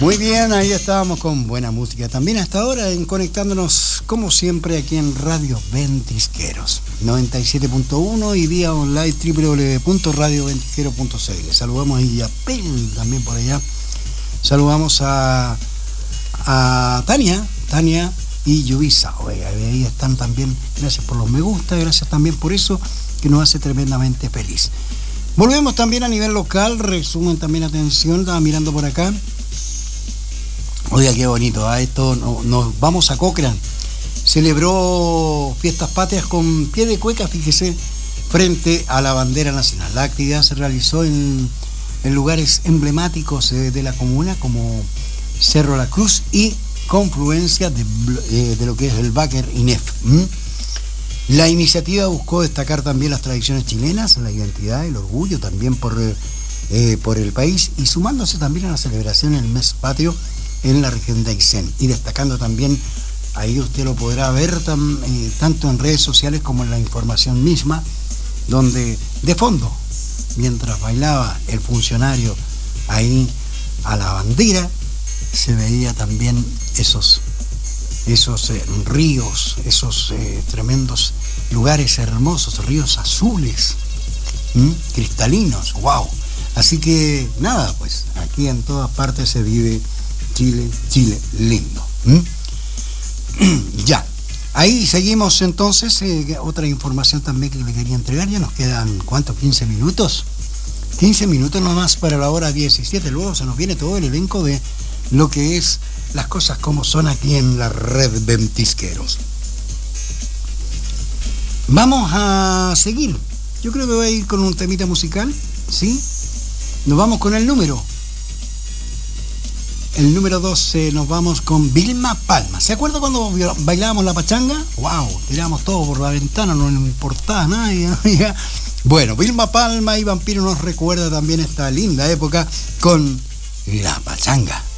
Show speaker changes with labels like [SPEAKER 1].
[SPEAKER 1] Muy bien, ahí estábamos con buena música. También hasta ahora conectándonos, como siempre, aquí en Radio Ventisqueros 97.1 y vía online www.radioventisqueros.cl. Saludamos ahí a Pel también por allá. Saludamos a Tania y Yubisa. Oiga, ahí están también. Gracias por los me gusta, gracias también por eso que nos hace tremendamente feliz. Volvemos también a nivel local, resumen también, atención, estaba mirando por acá. Oiga, qué bonito, esto nos vamos a Cochrane. Celebró fiestas patrias con pie de cueca, fíjese, frente a la bandera nacional. La actividad se realizó en lugares emblemáticos de la comuna, como Cerro La Cruz y confluencia de lo que es el Báquer y Nef. La iniciativa buscó destacar también las tradiciones chilenas, la identidad, el orgullo también por el país, y sumándose también a la celebración del mes patrio en la región de Aysén, y destacando también, ahí usted lo podrá ver tanto en redes sociales como en la información misma, donde de fondo, mientras bailaba el funcionario ahí a la bandera, se veía también esos ríos, esos tremendos lugares hermosos, ríos azules, cristalinos, wow. Así que nada, pues aquí en todas partes se vive Chile lindo. Ya, ahí seguimos entonces. Otra información también que le quería entregar. Ya nos quedan, ¿cuántos? 15 minutos. 15 minutos nomás para la hora 17. Luego se nos viene todo el elenco de lo que es las cosas como son aquí en la red Ventisqueros. Vamos a seguir. Yo creo que voy a ir con un temita musical, ¿sí? Nos vamos con el número 12, nos vamos con Vilma Palma. ¿Se acuerda cuando bailábamos la pachanga? ¡Wow! Tirábamos todo por la ventana, no nos importaba a nadie, ¿no? Bueno, Vilma Palma y Vampiro nos recuerda también esta linda época con la pachanga.